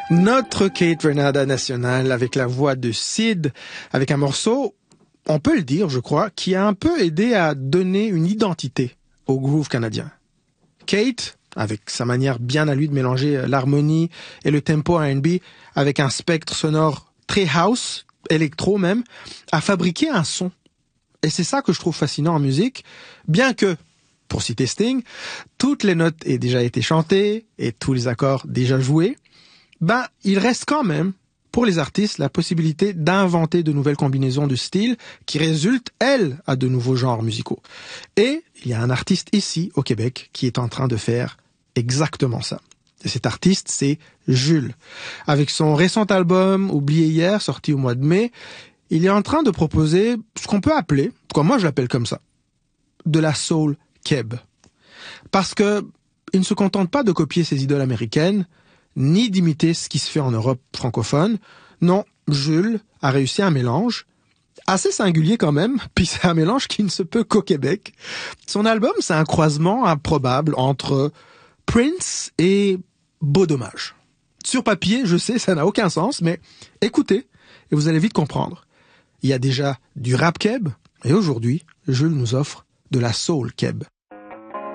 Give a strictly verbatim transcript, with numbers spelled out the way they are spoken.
Notre Kate Renada nationale avec la voix de Sid, avec un morceau, on peut le dire, je crois, qui a un peu aidé à donner une identité au groove canadien. Kate, avec sa manière bien à lui de mélanger l'harmonie et le tempo R and B avec un spectre sonore très house, électro même, a fabriqué un son. Et c'est ça que je trouve fascinant en musique, bien que, pour citer Sting, toutes les notes aient déjà été chantées et tous les accords déjà joués, ben, il reste quand même, pour les artistes, la possibilité d'inventer de nouvelles combinaisons de styles qui résultent, elles, à de nouveaux genres musicaux. Et il y a un artiste ici, au Québec, qui est en train de faire exactement ça. Et cet artiste, c'est Jules. Avec son récent album, Oublié hier, sorti au mois de mai, il est en train de proposer ce qu'on peut appeler, quoi moi je l'appelle comme ça, de la soul keb. Parce que il ne se contente pas de copier ses idoles américaines, ni d'imiter ce qui se fait en Europe francophone. Non, Jules a réussi un mélange assez singulier quand même, puis c'est un mélange qui ne se peut qu'au Québec. Son album, c'est un croisement improbable entre Prince et Beau Dommage. Sur papier, je sais, ça n'a aucun sens, mais écoutez, et vous allez vite comprendre. Il y a déjà du rap keb, et aujourd'hui, Jules nous offre de la soul keb.